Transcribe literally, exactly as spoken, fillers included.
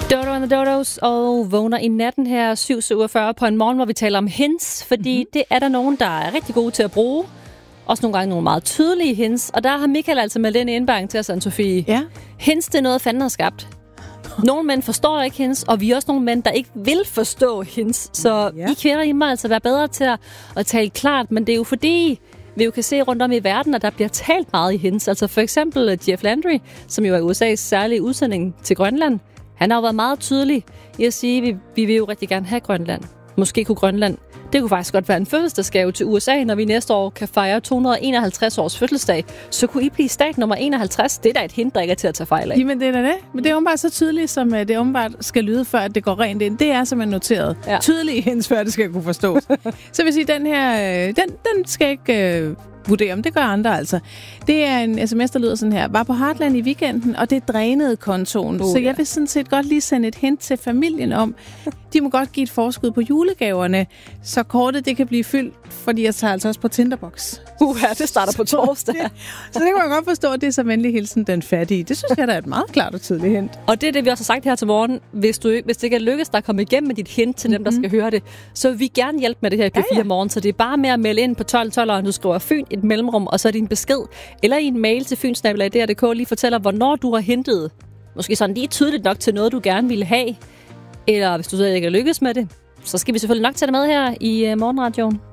Dodo and the Dodos og vågner i natten her syv syvogfyrre på en morgen, hvor vi taler om hints, fordi mm-hmm. det er der nogen, der er rigtig gode til at bruge. Også nogle gange nogle meget tydelige hints. Og der har Michael altså meldt ind i indbakken til os, Anne-Sophie. Ja. Hints, det er noget, fanden har skabt. Nogle mænd forstår ikke hints, og vi er også nogle mænd, der ikke vil forstå hints. Så ja. I kvinder, I må altså være bedre til at, at tale klart, men det er jo fordi, vi jo kan se rundt om i verden, at der bliver talt meget i hints. Altså for eksempel Jeff Landry, som jo er U S A's særlige udsending til Grønland. Han har jo været meget tydelig i at sige, at vi, vi vil jo rigtig gerne have Grønland. Måske kunne Grønland. Det kunne faktisk godt være en fødselsdagsgave til U S A, når vi næste år kan fejre to hundrede og enoghalvtreds års fødselsdag. Så kunne I blive stat nummer enoghalvtreds. Det er da et hint, der ikke er til at tage fejl af. Jamen det er da det. Men det er umiddelbart så tydeligt, som det umiddelbart skal lyde, før det går rent ind. Det er simpelthen noteret. Ja. Tydelige hints, før det skal kunne forstås. Så vil sige, den her, den, den skal ikke øh, vurdere, om det gør andre altså. Det er en sms, der lyder sådan her. Var på Heartland i weekenden, og det drænede kontoen. Uh, så jeg vil sådan set godt lige sende et hint til familien om, de må godt give et forskud på julegaverne, så kortet det kan blive fyldt, fordi jeg tager altså også på Tinderbox. Uha, det starter på torsdag. Så det kan man godt forstå, at det er så venlig hilsen den fattige. Det synes jeg, der er et meget klart og tydeligt hint. Og det er det, vi også har sagt her til morgen. Hvis, du, hvis det ikke er lykkes dig at komme igennem med dit hint til mm-hmm. dem, der skal høre det, så vil vi gerne hjælpe med det her i P fire ja, ja. Morgen. Så det er bare med at melde ind på tolv tolv, og du skriver Fyn et mellemrum, og så er din besked, eller i en mail til fynsnabel punktum d r punktum d k lige fortæller, hvornår du har hentet. Måske sådan lige tydeligt nok til noget, du gerne ville have. Eller hvis du så ikke er lykkes med det, så skal vi selvfølgelig nok tage det med her i uh, morgenradioen.